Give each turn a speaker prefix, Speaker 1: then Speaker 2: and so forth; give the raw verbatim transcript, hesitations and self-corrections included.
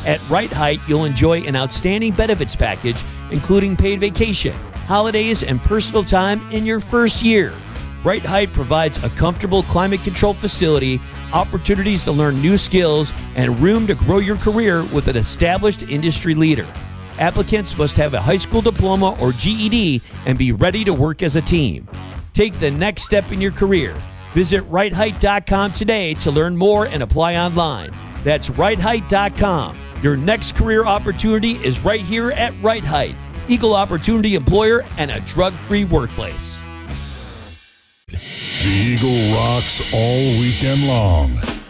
Speaker 1: At Right Height, you'll enjoy an outstanding benefits package, including paid vacation, holidays, and personal time in your first year. Right Height provides a comfortable climate-controlled facility, opportunities to learn new skills, and room to grow your career with an established industry leader. Applicants must have a high school diploma or G E D and be ready to work as a team. Take the next step in your career. Visit right height dot com today to learn more and apply online. That's right height dot com. Your next career opportunity is right here at Right Height, equal opportunity employer and a drug-free workplace.
Speaker 2: The Eagle rocks all weekend long.